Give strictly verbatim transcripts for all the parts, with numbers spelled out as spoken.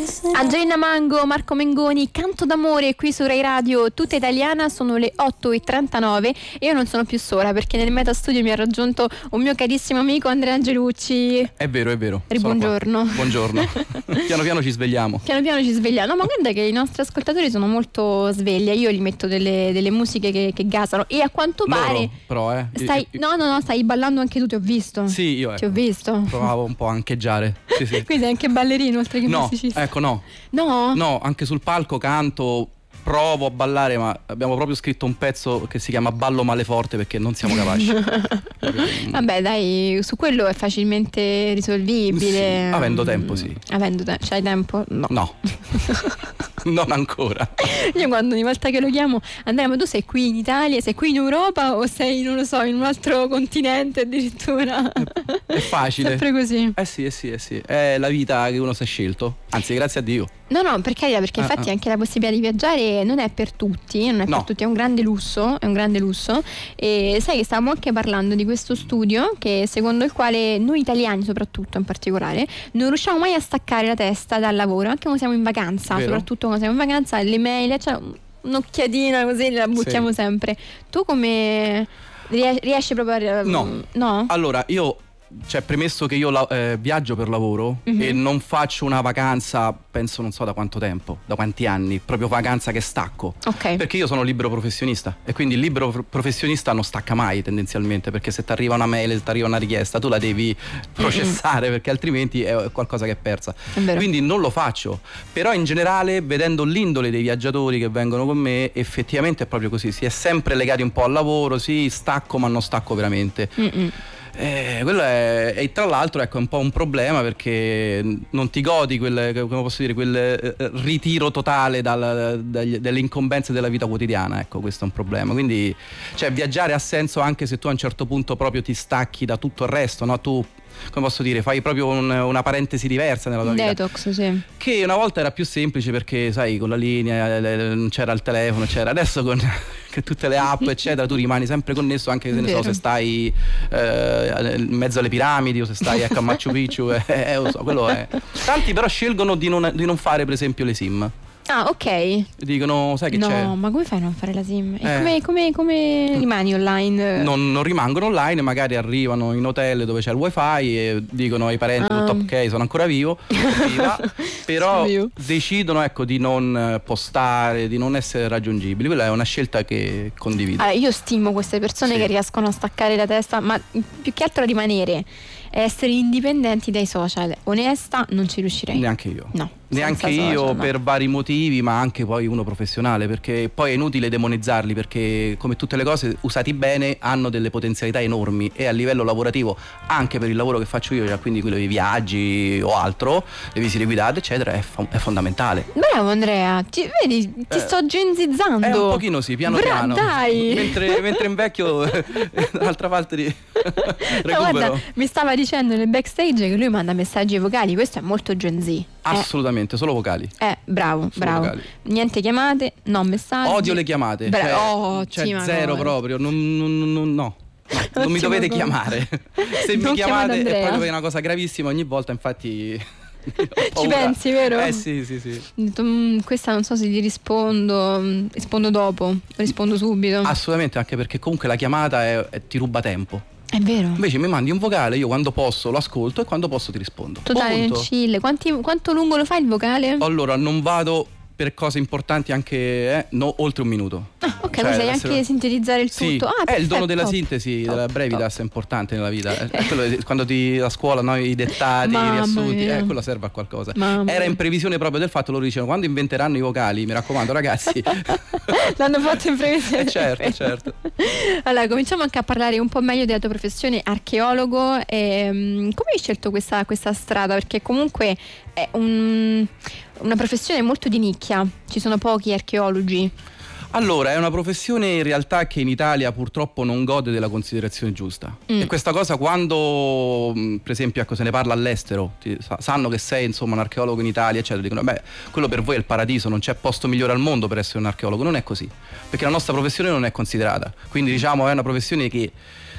Angelina Mango, Marco Mengoni, Canto d'amore qui su Rai Radio, tutta italiana. Sono le otto e trentanove e io non sono più sola perché nel Metastudio mi ha raggiunto un mio carissimo amico Andrea Angelucci. È vero, è vero. Buongiorno. Buongiorno. Piano piano ci svegliamo. Piano piano ci svegliamo. No, ma guarda che i nostri ascoltatori sono molto svegli. Io gli metto delle, delle musiche che, che gasano. E a quanto pare Loro, però, eh. stai, No, no, no, stai ballando anche tu, ti ho visto. Sì, io ecco, ti ho visto. Provavo un po' a ancheggiare. Sì, sì. Quindi sei anche ballerino oltre che no, musicista. Ecco, no. No? No, anche sul palco canto, provo a ballare, ma abbiamo proprio scritto un pezzo che si chiama Ballo Maleforte perché non siamo capaci. Vabbè, dai, su quello è facilmente risolvibile. Sì, avendo tempo, sì. Avendo tempo, c'hai tempo? No. No. Non ancora. Io quando ogni volta che lo chiamo, Andrea, ma tu sei qui in Italia, sei qui in Europa o sei, non lo so, in un altro continente addirittura? È facile. Sempre così. Eh sì, eh sì, eh sì. È la vita che uno si è scelto. Anzi, grazie a Dio. No, no, per carità, perché infatti ah, ah. anche la possibilità di viaggiare non è per tutti, non è no. per tutti, è un grande lusso, è un grande lusso. E sai che stavamo anche parlando di questo studio che secondo il quale noi italiani soprattutto in particolare non riusciamo mai a staccare la testa dal lavoro, anche quando siamo in vacanza, Vero? soprattutto quando siamo in vacanza, le mail, cioè un'occhiatina così la buttiamo sì. sempre. Tu come riesci proprio a... No. No? Allora, io... Cioè, premesso che io la, eh, viaggio per lavoro mm-hmm. e non faccio una vacanza, penso non so da quanto tempo, da quanti anni, proprio vacanza che stacco. Ok. Perché io sono libero professionista e quindi il libero professionista non stacca mai tendenzialmente, perché se ti arriva una mail, se ti arriva una richiesta, tu la devi processare mm-hmm. perché altrimenti è qualcosa che è persa. È vero. Quindi non lo faccio. Però in generale, vedendo l'indole dei viaggiatori che vengono con me, effettivamente è proprio così, si è sempre legati un po' al lavoro, sì, stacco ma non stacco veramente. Mm-mm. Eh, quello è, e tra l'altro ecco è un po' un problema perché non ti godi quel, come posso dire, quel eh, ritiro totale dal, dagli, dalle incombenze della vita quotidiana, ecco, questo è un problema. Quindi cioè viaggiare ha senso anche se tu a un certo punto proprio ti stacchi da tutto il resto, no? Tu, come posso dire, fai proprio un, una parentesi diversa nella tua vita. Detox, sì. Che una volta era più semplice perché sai, con la linea non c'era il telefono, c'era, adesso con tutte le app eccetera tu rimani sempre connesso, anche se ne so, se stai eh, in mezzo alle piramidi o se stai ecco, a Machu Picchu eh, eh, lo so, quello è. Tanti però scelgono di non, di non fare per esempio le sim. Ah, ok. Dicono, sai che no, c'è? No, ma come fai a non fare la sim? E Eh. come, come, come rimani online? Non, non rimangono online, magari arrivano in hotel dove c'è il wifi e dicono ai parenti Ah. tutto ok, sono ancora vivo, viva, però Sono vivo. decidono ecco di non postare, di non essere raggiungibili. Quella è una scelta che condivido. Allora, io stimo queste persone Sì. che riescono a staccare la testa, ma più che altro rimanere, essere indipendenti dai social. Onesta, non ci riuscirei. Neanche io. No. Neanche senza io social, no. per vari motivi, ma anche poi uno professionale, perché poi è inutile demonizzarli, perché come tutte le cose usati bene hanno delle potenzialità enormi e a livello lavorativo, anche per il lavoro che faccio io, cioè quindi quello dei viaggi o altro, le visite guidate eccetera, è, fo- è fondamentale. Bravo Andrea, ti, vedi, ti Eh, sto genzizzando. È un pochino sì, piano Bra- piano. Dai. Mentre, mentre invecchio dall'altra parte di recupero. No, guarda, mi stava dicendo nel backstage che lui manda messaggi vocali, questo è molto Gen Z. Assolutamente, solo vocali. Eh, bravo, Solo bravo. vocali. Niente chiamate, no messaggi. Odio le chiamate. Bra- cioè, oh, cioè ottima zero cosa. proprio. Non, non, non, no. Non mi Ottima dovete cosa. chiamare. Se Non mi chiamate chiamate è Andrea. proprio una cosa gravissima ogni volta, infatti. Ho Ci paura. pensi, vero? Eh sì, sì, sì. Ho detto, "Mm, questa non so se gli rispondo, mm, rispondo dopo, rispondo subito. Assolutamente, anche perché comunque la chiamata è, è- ti ruba tempo. È vero. Invece mi mandi un vocale, io quando posso lo ascolto e quando posso ti rispondo. Totale Punto. chill. Quanti, quanto lungo lo fai il vocale? Allora, non vado per cose importanti anche eh, no, oltre un minuto. Ah, ok, Cioè, lo sai deve anche essere- sintetizzare il Sì, tutto. Ah, è il perfetto, dono della top. sintesi, Top, della brevitas top. è importante nella vita. È è quello di- quando ti a scuola no, i dettati, i Mamma riassunti, mia. eh, quello serve a qualcosa. Mamma Era mia. in previsione proprio del fatto, loro dicevano quando inventeranno i vocali, mi raccomando ragazzi. L'hanno fatto in previsione. Eh, certo, certo. Allora, cominciamo anche a parlare un po' meglio della tua professione, archeologo. Ehm, come hai scelto questa, questa strada? Perché comunque è un- una professione molto di nicchia, ci sono pochi archeologi. Allora, è una professione in realtà che in Italia purtroppo non gode della considerazione giusta. Mm. E questa cosa quando, mh, per esempio, ecco, se ne parla all'estero, ti- sa- sanno che sei insomma un archeologo in Italia, eccetera, dicono, beh, quello per voi è il paradiso, non c'è posto migliore al mondo per essere un archeologo. Non è così, perché la nostra professione non è considerata. Quindi diciamo è una professione che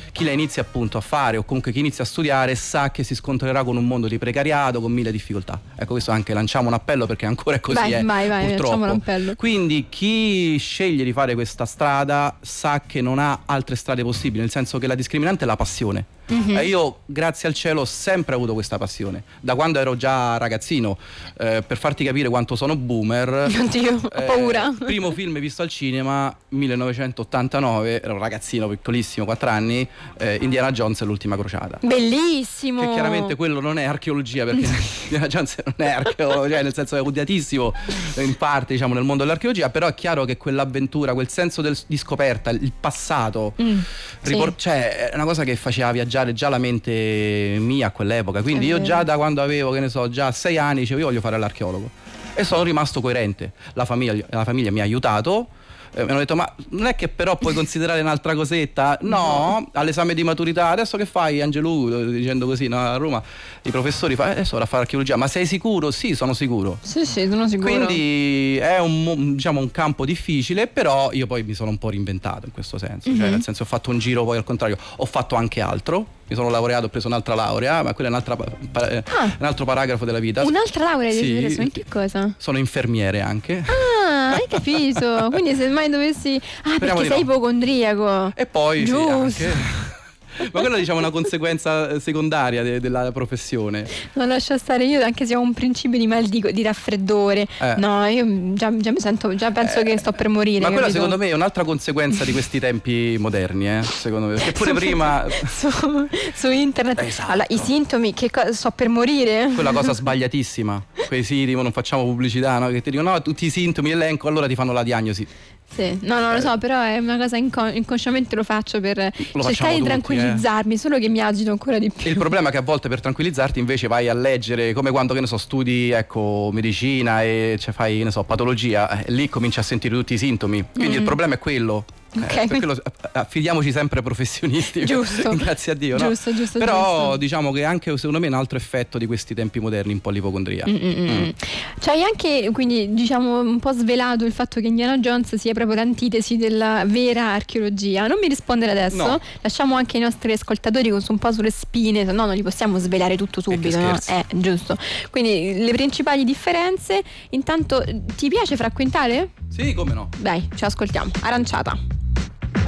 chi la inizia appunto a fare o comunque chi inizia a studiare sa che si scontrerà con un mondo di precariato, con mille difficoltà. Ecco, questo anche lanciamo un appello perché ancora è così. Vai, eh, vai, vai, purtroppo. lanciamo un appello. Quindi chi sceglie di fare questa strada sa che non ha altre strade possibili, nel senso che la discriminante è la passione. Mm-hmm. Eh, io grazie al cielo ho sempre avuto questa passione da quando ero già ragazzino, eh, per farti capire quanto sono boomer. Oddio, ho eh, paura. Primo film visto al cinema millenovecentottantanove, ero un ragazzino piccolissimo, quattro anni, eh, Indiana Jones e l'ultima crociata. Bellissimo. Che chiaramente quello non è archeologia, perché Indiana Jones non è archeologia, cioè nel senso è odiatissimo in parte, diciamo, nel mondo dell'archeologia, però è chiaro che quell'avventura, quel senso del, di scoperta, il passato, mm, ripor- sì. cioè è una cosa che faceva viaggiare già la mente mia a quell'epoca. Quindi io già da quando avevo, che ne so, già sei anni dicevo io voglio fare l'archeologo, e sono rimasto coerente. La famiglia, la famiglia mi ha aiutato. Eh, mi hanno detto ma non è che però puoi considerare un'altra cosetta? No, all'esame di maturità adesso che fai, Angelù, dicendo così, no, a Roma i professori fa adesso ora a fare archeologia. Ma sei sicuro? Sì, sono sicuro. Sì, sì, sono sicuro. Quindi è un, diciamo, un campo difficile, però io poi mi sono un po' reinventato in questo senso. Mm-hmm. Cioè nel senso ho fatto un giro, poi al contrario ho fatto anche altro. Mi sono laureato, ho preso un'altra laurea, ma quella è un'altra, pa- ah, un altro paragrafo della vita. Un'altra laurea sì, di preso? In che cosa? Sono infermiere anche. Ah, hai capito. Quindi se mai dovessi... Ah, Speriamo perché sei no. ipocondriaco. E poi giusto. Sì, anche. Ma quella diciamo è una conseguenza secondaria de- della professione. Non lascia stare, io anche se ho un principio di mal di, di raffreddore, eh. no, io già, già mi sento, già penso eh. che sto per morire. Ma quella capito? secondo me è un'altra conseguenza di questi tempi moderni, eh, secondo me. Perché pure prima su, su internet, esatto. Allora, i sintomi, che co- sto per morire. Quella cosa sbagliatissima. Quei siti, non facciamo pubblicità, no? Che ti dicono no, tutti i sintomi, elenco, allora ti fanno la diagnosi. Sì, no, non lo so, però è una cosa inco- inconsciamente lo faccio per lo cercare di tutti, tranquillizzarmi, eh. solo che mi agito ancora di più. Il problema è che a volte per tranquillizzarti invece vai a leggere, come quando, che ne so, studi, ecco, medicina e cioè, fai, che ne so, patologia, e lì cominci a sentire tutti i sintomi. Quindi mm. il problema è quello. Okay. Eh, per quello affidiamoci sempre ai professionisti. Giusto. Grazie a Dio, no? Giusto, giusto. Però giusto. diciamo che anche secondo me è un altro effetto di questi tempi moderni, un po' l'ipocondria. Mm. C'hai anche quindi diciamo un po' svelato il fatto che Indiana Jones sia proprio l'antitesi della vera archeologia. Non mi rispondere adesso, no. Lasciamo anche i nostri ascoltatori con un po' sulle spine, se no non li possiamo svelare tutto subito, no? Eh, giusto. Quindi le principali differenze. Intanto ti piace Fra Quintale? Sì, come no. Dai, ci ascoltiamo. Aranciata.